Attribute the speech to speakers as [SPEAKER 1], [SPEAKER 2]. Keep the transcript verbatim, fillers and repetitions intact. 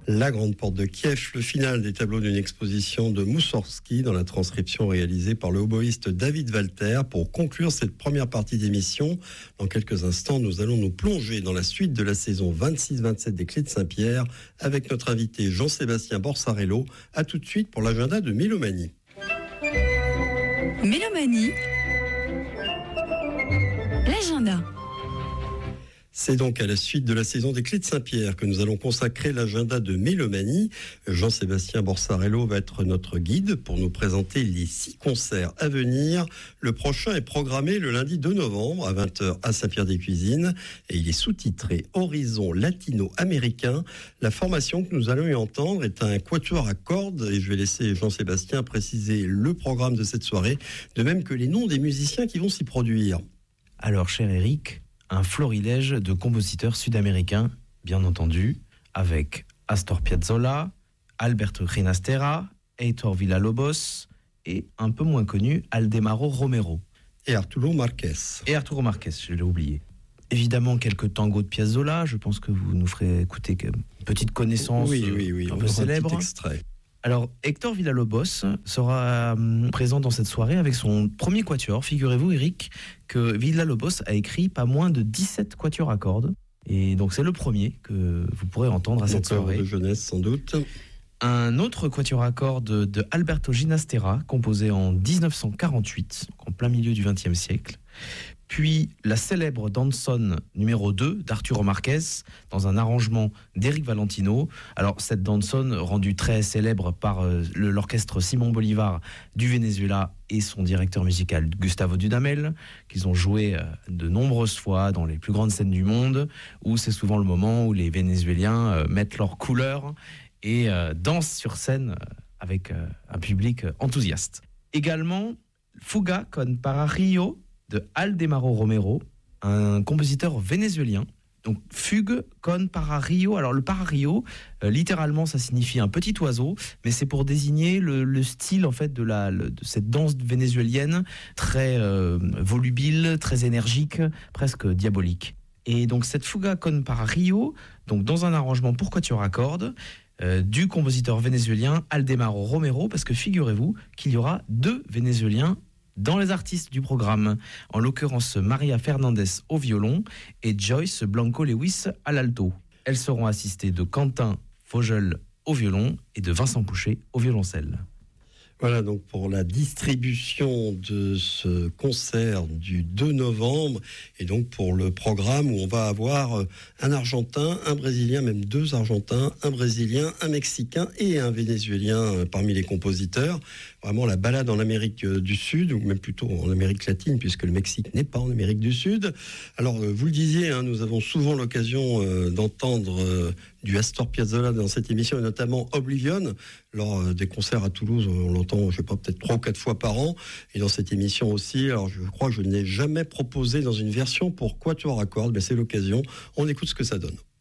[SPEAKER 1] La Grande Porte de Kiev, le final des tableaux d'une exposition de Moussorgsky dans la transcription réalisée par le oboïste David Walter. Pour conclure cette première partie d'émission, dans quelques instants, nous allons nous plonger dans la suite de la saison vingt-six vingt-sept des Clés de Saint-Pierre avec notre invité Jean-Sébastien Borsarello. A tout de suite pour l'agenda de Mélomanie.
[SPEAKER 2] Mélomanie, l'agenda.
[SPEAKER 1] C'est donc à la suite de la saison des Clés de Saint-Pierre que nous allons consacrer l'agenda de Mélomanie. Jean-Sébastien Borsarello va être notre guide pour nous présenter les six concerts à venir. Le prochain est programmé le lundi deux novembre à vingt heures à Saint-Pierre-des-Cuisines et il est sous-titré Horizon latino-américain. La formation que nous allons y entendre est un quatuor à cordes et je vais laisser Jean-Sébastien préciser le programme de cette soirée, de même que les noms des musiciens qui vont s'y produire.
[SPEAKER 3] Alors, cher Eric, un florilège de compositeurs sud-américains, bien entendu, avec Astor Piazzolla, Alberto Ginastera, Heitor Villa-Lobos et, un peu moins connu, Aldemaro Romero.
[SPEAKER 1] Et Arturo Marquez.
[SPEAKER 3] Et Arturo Marquez, je l'ai oublié. Évidemment, quelques tangos de Piazzolla, je pense que vous nous ferez écouter une petite connaissance
[SPEAKER 1] oui, oui, oui,
[SPEAKER 3] un peu célèbre.
[SPEAKER 1] Un petit extrait.
[SPEAKER 3] Alors, Héctor Villa-Lobos sera euh, présent dans cette soirée avec son premier quatuor. Figurez-vous, Eric, que Villa-Lobos a écrit pas moins de dix-sept quatuors à cordes. Et donc, c'est le premier que vous pourrez entendre à cette soirée.
[SPEAKER 1] De jeunesse, sans doute.
[SPEAKER 3] Un autre quatuor à cordes de Alberto Ginastera, composé en dix-neuf cent quarante-huit, en plein milieu du vingtième siècle. Puis la célèbre Danson numéro deux d'Arturo Marquez dans un arrangement d'Éric Valentino. Alors cette Danson rendue très célèbre par euh, le, l'orchestre Simon Bolivar du Venezuela et son directeur musical Gustavo Dudamel, qu'ils ont joué euh, de nombreuses fois dans les plus grandes scènes du monde, où c'est souvent le moment où les Vénézuéliens euh, mettent leurs couleurs et euh, dansent sur scène euh, avec euh, un public euh, enthousiaste. Également Fuga con para Rio de Aldemaro Romero, un compositeur vénézuélien. Donc fugue con para Rio. Alors le para Rio, euh, littéralement ça signifie un petit oiseau, mais c'est pour désigner le, le style en fait de la le, de cette danse vénézuélienne très euh, volubile, très énergique, presque diabolique. Et donc cette fuga con para Rio, donc dans un arrangement pour quatuor à cordes euh, du compositeur vénézuélien Aldemaro Romero, parce que figurez-vous qu'il y aura deux Vénézuéliens dans les artistes du programme, en l'occurrence Maria Fernandez au violon et Joyce Blanco-Lewis à l'alto. Elles seront assistées de Quentin Vogel au violon et de Vincent Pouchet au violoncelle.
[SPEAKER 1] Voilà donc pour la distribution de ce concert du deux novembre et donc pour le programme où on va avoir un Argentin, un Brésilien, même deux Argentins, un Brésilien, un Mexicain et un Vénézuélien parmi les compositeurs. Vraiment la balade en Amérique du Sud, ou même plutôt en Amérique latine, puisque le Mexique n'est pas en Amérique du Sud. Alors, vous le disiez, hein, nous avons souvent l'occasion euh, d'entendre euh, du Astor Piazzolla dans cette émission, et notamment Oblivion, lors euh, des concerts à Toulouse. On l'entend, je sais pas, peut-être trois ou quatre fois par an. Et dans cette émission aussi, alors je crois que je n'ai jamais proposé dans une version pour quatuor à cordes, mais c'est l'occasion. On écoute ce que ça donne.